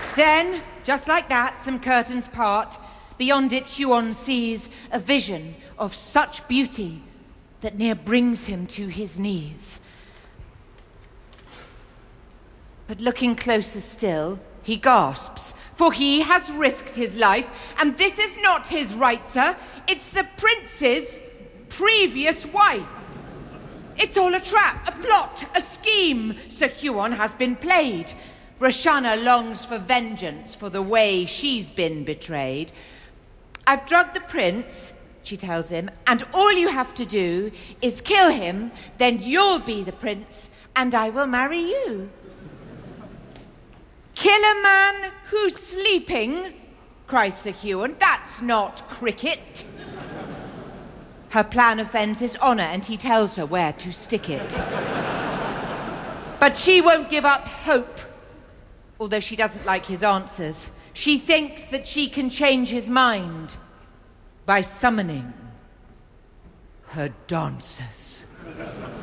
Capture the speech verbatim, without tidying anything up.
Then, just like that, some curtains part. Beyond it, Huon sees a vision of such beauty that near brings him to his knees. But looking closer still, he gasps, for he has risked his life, and this is not his right, sir. It's the prince's previous wife. It's all a trap, a plot, a scheme. Sir Huon has been played. Roshana longs for vengeance for the way she's been betrayed. I've drugged the prince, she tells him, and all you have to do is kill him, then you'll be the prince, and I will marry you. Kill a man who's sleeping, cries Sir Huon. That's not cricket. Her plan offends his honour, and he tells her where to stick it. But she won't give up hope, although she doesn't like his answers. She thinks that she can change his mind by summoning her dancers.